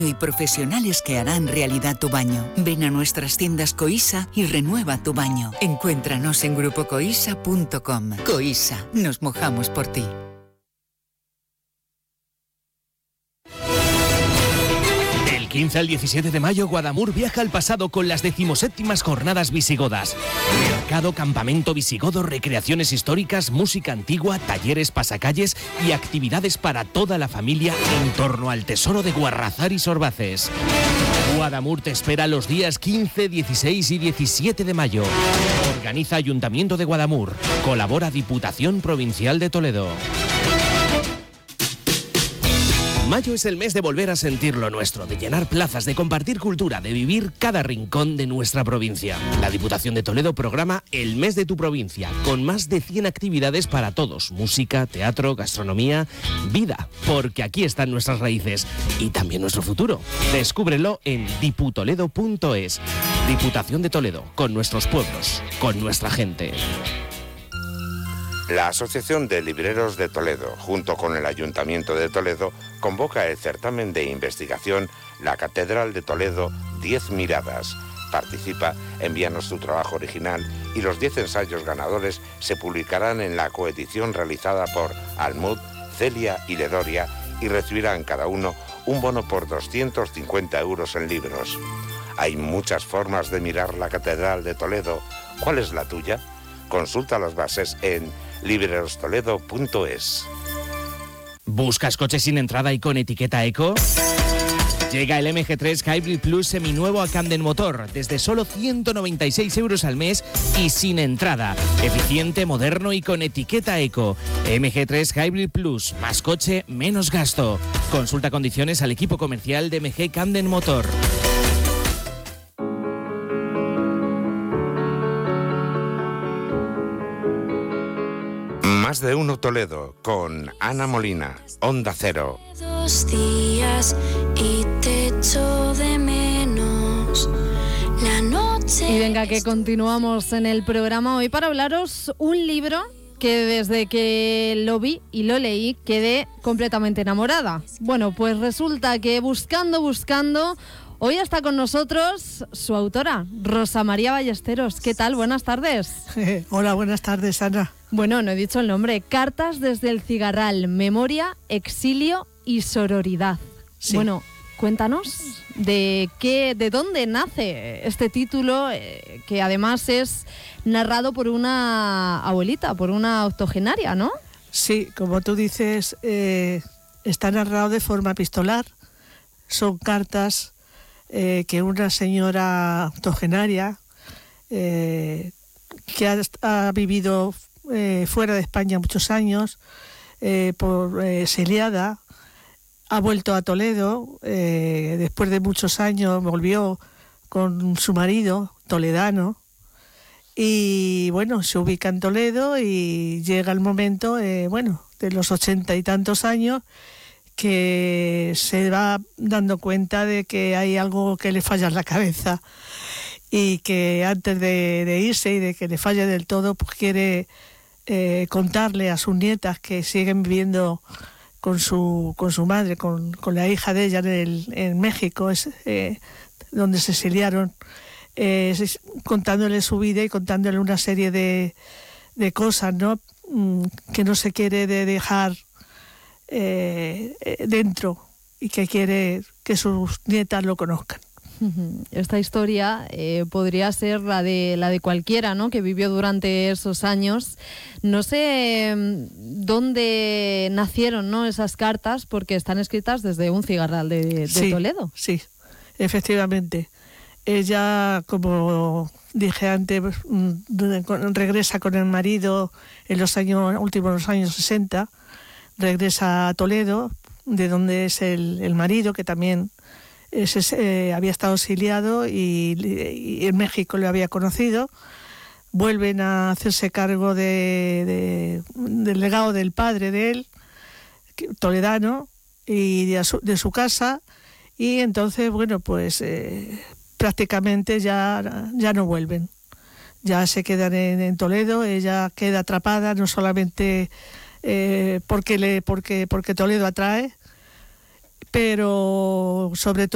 Y profesionales que harán realidad tu baño. Ven a nuestras tiendas Coisa y renueva tu baño. Encuéntranos en grupocoisa.com. Coisa, nos mojamos por ti. Del 15 al 17 de mayo, Guadamur viaja al pasado con las 17ª Jornadas Visigodas. Mercado, campamento visigodo, recreaciones históricas, música antigua, talleres, pasacalles y actividades para toda la familia en torno al tesoro de Guarrazar y Sorbaces. Guadamur te espera los días 15, 16 y 17 de mayo. Organiza Ayuntamiento de Guadamur. Colabora Diputación Provincial de Toledo. Mayo es el mes de volver a sentir lo nuestro, de llenar plazas, de compartir cultura, de vivir cada rincón de nuestra provincia. La Diputación de Toledo programa el mes de tu provincia, con más de 100 actividades para todos. Música, teatro, gastronomía, vida, porque aquí están nuestras raíces y también nuestro futuro. Descúbrelo en diputoledo.es. Diputación de Toledo, con nuestros pueblos, con nuestra gente. La Asociación de Libreros de Toledo, junto con el Ayuntamiento de Toledo, convoca el certamen de investigación La Catedral de Toledo, 10 miradas. Participa, envíanos tu trabajo original y los 10 ensayos ganadores se publicarán en la coedición realizada por Almud, Celia y Ledoria y recibirán cada uno un bono por 250 euros en libros. Hay muchas formas de mirar la Catedral de Toledo. ¿Cuál es la tuya? Consulta las bases en librerostoledo.es. ¿Buscas coches sin entrada y con etiqueta eco? Llega el MG3 Hybrid Plus seminuevo a Camden Motor, desde solo 196 euros al mes y sin entrada. Eficiente, moderno y con etiqueta eco. MG3 Hybrid Plus, más coche, menos gasto. Consulta condiciones al equipo comercial de MG Camden Motor. Más de uno Toledo, con Ana Molina, Onda Cero. 2 días y te echo de menos la noche. Y venga, que continuamos en el programa hoy para hablaros un libro que desde que lo vi y lo leí quedé completamente enamorada. Bueno, pues resulta que buscando, hoy está con nosotros su autora, Rosa María Ballesteros. ¿Qué tal? Buenas tardes. Hola, buenas tardes, Ana. Bueno, no he dicho el nombre. Cartas desde el Cigarral, Memoria, Exilio y Sororidad. Sí. Bueno, cuéntanos de dónde nace este título, que además es narrado por una abuelita, por una octogenaria, ¿no? Sí, como tú dices, está narrado de forma epistolar. Son cartas que una señora octogenaria que ha vivido fuera de España muchos años, por exiliada, ha vuelto a Toledo, después de muchos años volvió con su marido toledano y bueno, se ubica en Toledo y llega el momento, de los 80 y tantos años, que se va dando cuenta de que hay algo que le falla en la cabeza y que antes de irse y de que le falle del todo, pues quiere contarle a sus nietas que siguen viviendo con su madre, con la hija de ella en México, donde se exiliaron, contándole su vida y contándole una serie de cosas, ¿no? Que no se quiere dejar dentro y que quiere que sus nietas lo conozcan. Esta historia podría ser la de cualquiera, ¿no?, que vivió durante esos años. No sé dónde nacieron, ¿no?, esas cartas, porque están escritas desde un cigarral de Toledo. Sí, efectivamente. Ella, como dije antes, regresa con el marido en los últimos años 60, regresa a Toledo, de donde es el marido, que también había estado exiliado y en México le había conocido. Vuelven a hacerse cargo del legado del padre de él, toledano, y de su casa, y entonces, prácticamente ya no vuelven. Ya se quedan en Toledo. Ella queda atrapada, no solamente porque Toledo atrae, pero sobre todo